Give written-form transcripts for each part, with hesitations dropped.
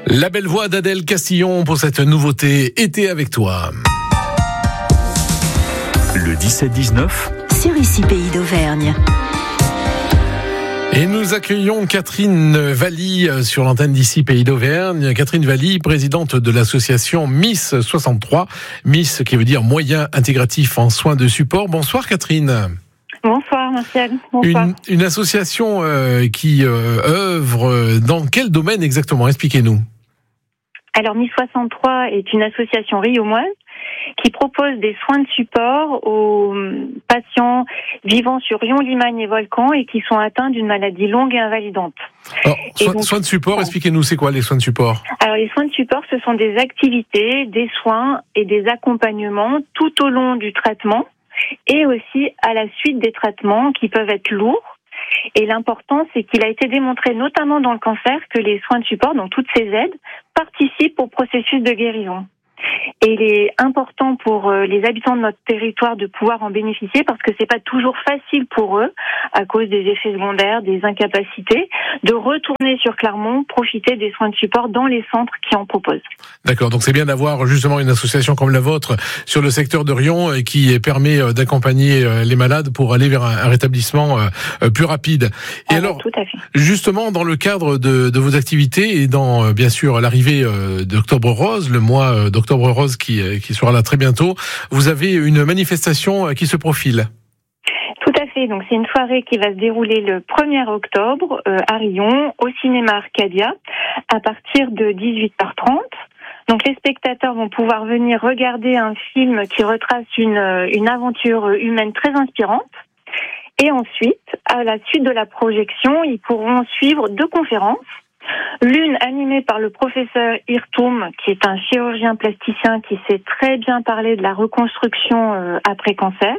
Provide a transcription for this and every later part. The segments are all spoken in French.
La belle voix d'Adèle Castillon pour cette nouveauté Été avec toi. Le 17-19 sur Ici Pays d'Auvergne. Et nous accueillons Catherine Valli sur l'antenne d'Ici Pays d'Auvergne. Catherine Valli, présidente de l'association Miss 63. Miss qui veut dire moyen intégratif en soins de support. Bonsoir Catherine. Bonsoir Martial. Bonsoir. Une association qui œuvre dans quel domaine exactement? Expliquez-nous. Alors Miss 63 est une association rioumoise qui propose des soins de support aux patients vivant sur Riom, Limagne et Volcan et qui sont atteints d'une maladie longue et invalidante. Alors, soins de support, expliquez-nous, c'est quoi les soins de support? Alors les soins de support, ce sont des activités, des soins et des accompagnements tout au long du traitement et aussi à la suite des traitements qui peuvent être lourds. Et l'important, c'est qu'il a été démontré, notamment dans le cancer, que les soins de support, donc toutes ces aides, participent au processus de guérison. Et il est important pour les habitants de notre territoire de pouvoir en bénéficier parce que c'est pas toujours facile pour eux, à cause des effets secondaires, des incapacités, de retourner sur Clermont, profiter des soins de support dans les centres qui en proposent. D'accord, donc c'est bien d'avoir justement une association comme la vôtre sur le secteur de Riom qui permet d'accompagner les malades pour aller vers un rétablissement plus rapide. Et alors, tout à fait. Justement, dans le cadre de vos activités et dans bien sûr l'arrivée d'Octobre Rose, le mois d'Octobre Rose qui sera là très bientôt, vous avez une manifestation qui se profile. Tout à fait, donc c'est une soirée qui va se dérouler le 1er octobre à Riom, au cinéma Arcadia, à partir de 18h30. Donc les spectateurs vont pouvoir venir regarder un film qui retrace une aventure humaine très inspirante. Et ensuite, à la suite de la projection, ils pourront suivre 2 conférences. L'une animée par le professeur Irtoum, qui est un chirurgien plasticien qui sait très bien parler de la reconstruction après cancer.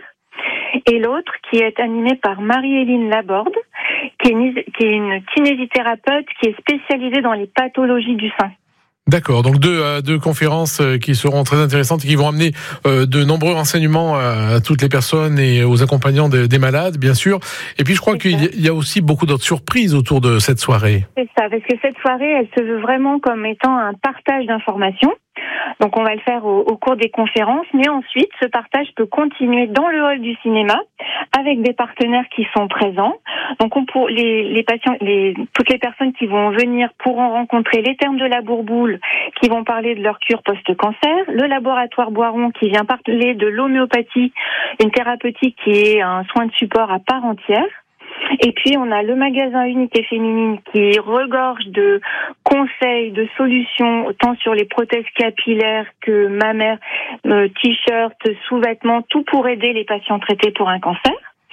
Et l'autre qui est animée par Marie-Héline Laborde, qui est une kinésithérapeute qui est spécialisée dans les pathologies du sein. D'accord, donc deux conférences qui seront très intéressantes et qui vont amener de nombreux renseignements à toutes les personnes et aux accompagnants des malades, bien sûr. Et puis je crois qu'il y a aussi beaucoup d'autres surprises autour de cette soirée. C'est ça, parce que cette soirée, elle se veut vraiment comme étant un partage d'informations. Donc on va le faire au cours des conférences, mais ensuite ce partage peut continuer dans le hall du cinéma avec des partenaires qui sont présents. Donc les patients, toutes les personnes qui vont venir pourront rencontrer les termes de la Bourboule qui vont parler de leur cure post-cancer, le laboratoire Boiron qui vient parler de l'homéopathie, une thérapeutique qui est un soin de support à part entière. Et puis on a le magasin Unité Féminine qui regorge de conseils, de solutions, tant sur les prothèses capillaires que mammaires, t-shirts, sous-vêtements, tout pour aider les patients traités pour un cancer.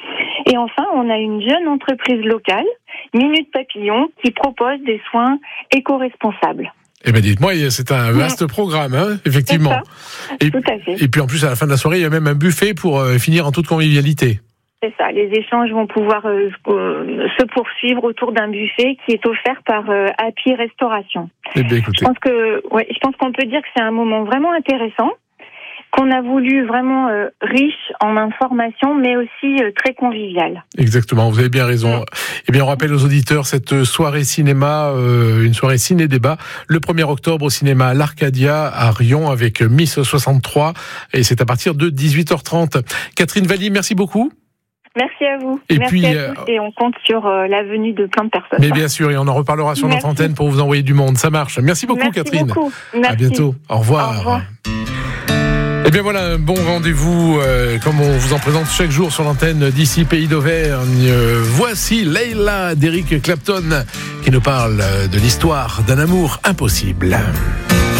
Et enfin, on a une jeune entreprise locale, Minute Papillon, qui propose des soins éco-responsables. Eh ben dites-moi, c'est un vaste programme, hein, effectivement. C'est ça, tout à fait. Et puis en plus, à la fin de la soirée, il y a même un buffet pour finir en toute convivialité. C'est ça, les échanges vont pouvoir se poursuivre autour d'un buffet qui est offert par Happy Restauration. Eh bien, écoutez. Je pense qu'on peut dire que c'est un moment vraiment intéressant, qu'on a voulu vraiment riche en informations, mais aussi très convivial. Exactement, vous avez bien raison. Eh bien, on rappelle aux auditeurs cette soirée cinéma, une soirée ciné-débat, le 1er octobre au cinéma L'Arcadia à Riom avec Miss 63, et c'est à partir de 18h30. Catherine Valli, merci beaucoup. Merci à vous. Merci à tous et on compte sur la venue de plein de personnes. Mais bien sûr, et on en reparlera sur notre antenne pour vous envoyer du monde. Ça marche. Merci beaucoup, Catherine. Beaucoup. Merci. À bientôt. Au revoir. Au revoir. Et bien voilà, un bon rendez-vous comme on vous en présente chaque jour sur l'antenne d'Ici Pays d'Auvergne. Voici Leila d'Eric Clapton qui nous parle de l'histoire d'un amour impossible.